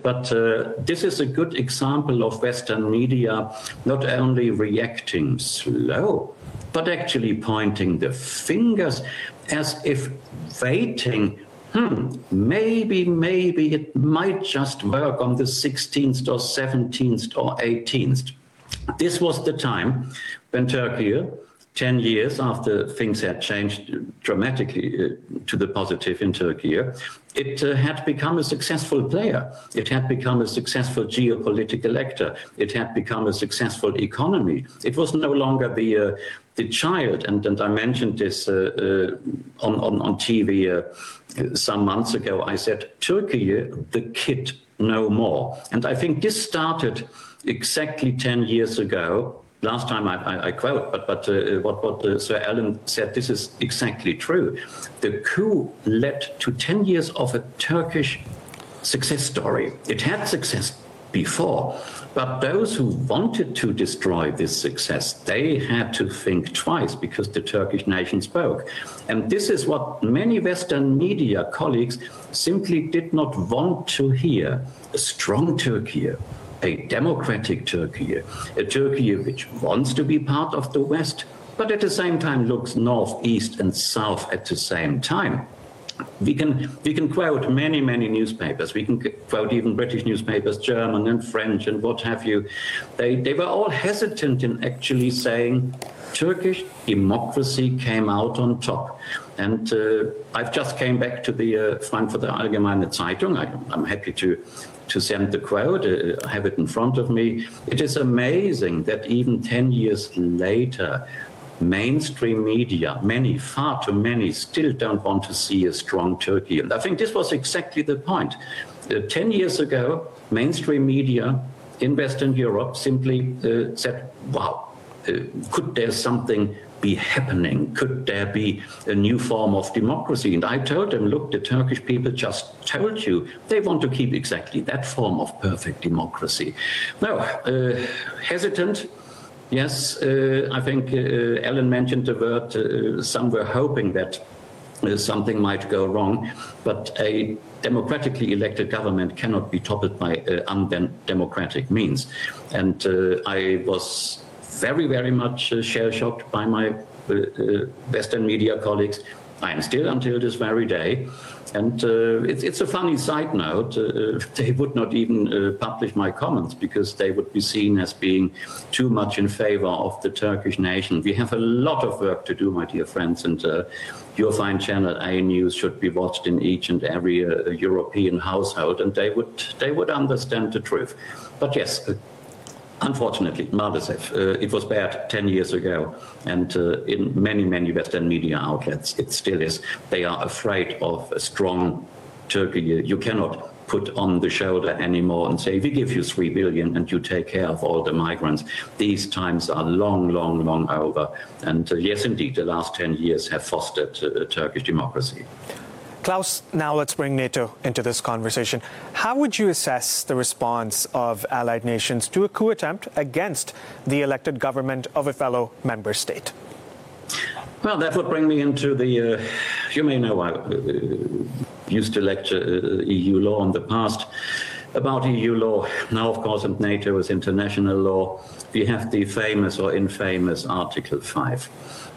But this is a good example of Western media not only reacting slow, but actually pointing the fingers as if waiting, maybe it might just work on the 16th or 17th or 18th. This was the time when Turkey, 10 years after things had changed dramatically to the positive in Turkey, it had become a successful player. It had become a successful geopolitical actor. It had become a successful economy. It was no longer the child, and I mentioned this on TV some months ago. I said, Turkey, the kid, no more. And I think this started exactly 10 years ago. Last time I quote, but what Sir Alan said, this is exactly true. The coup led to 10 years of a Turkish success story. It had success before, but those who wanted to destroy this success, they had to think twice because the Turkish nation spoke. And this is what many Western media colleagues simply did not want to hear. A strong Turkey, a democratic Turkey, a Turkey which wants to be part of the West, but at the same time looks north, east, and south at the same time. We can quote many newspapers. We can quote even British newspapers, German and French and what have you. They were all hesitant in actually saying Turkish democracy came out on top. And I've just came back to the Frankfurter Allgemeine Zeitung. I'm happy to send the quote. I have it in front of me. It is amazing that even 10 years later, mainstream media, far too many, still don't want to see a strong Turkey. And I think this was exactly the point. 10 years ago, mainstream media in Western Europe simply said, wow, could there something be happening? Could there be a new form of democracy? And I told them, look, the Turkish people just told you they want to keep exactly that form of perfect democracy. No, hesitant. Yes, I think Alan mentioned the word, some were hoping that something might go wrong, but a democratically elected government cannot be toppled by undemocratic means. And I was very much shell-shocked by my Western media colleagues. I am still until this very day. And it's a funny side note. They would not even publish my comments because they would be seen as being too much in favor of the Turkish nation. We have a lot of work to do, my dear friends, and your fine channel A News should be watched in each and every European household, and they would understand the truth. But yes, unfortunately, Mardashev, it was bad 10 years ago, and in many Western media outlets, it still is. They are afraid of a strong Turkey. You cannot put on the shoulder anymore and say, we give you 3 billion and you take care of all the migrants. These times are long over. And yes, indeed, the last 10 years have fostered Turkish democracy. Klaus, now let's bring NATO into this conversation. How would you assess the response of allied nations to a coup attempt against the elected government of a fellow member state? Well, that would bring me into the, you may know, I used to lecture EU law in the past. About EU law, now of course, and NATO is international law, we have the famous or infamous Article 5.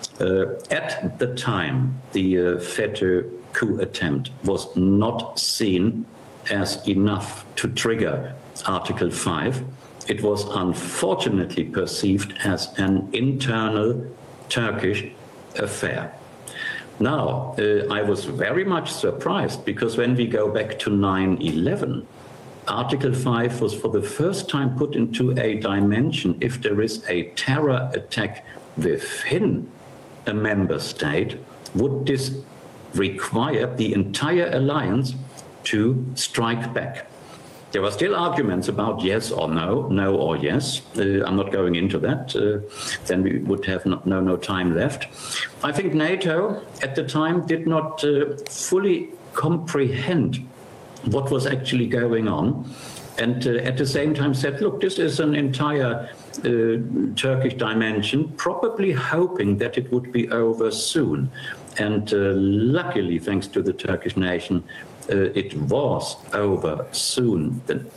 At the time, the FETÖ coup attempt was not seen as enough to trigger Article 5. It was unfortunately perceived as an internal Turkish affair. Now, I was very much surprised because when we go back to 9/11, Article 5 was for the first time put into a dimension if there is a terror attack within a member state, would this require the entire alliance to strike back? There were still arguments about yes or no, no or yes. I'm not going into that. Then we would have no time left. I think NATO at the time did not fully comprehend what was actually going on, and at the same time said, look, this is an entire Turkish dimension, probably hoping that it would be over soon. And luckily, thanks to the Turkish nation, it was over soon. The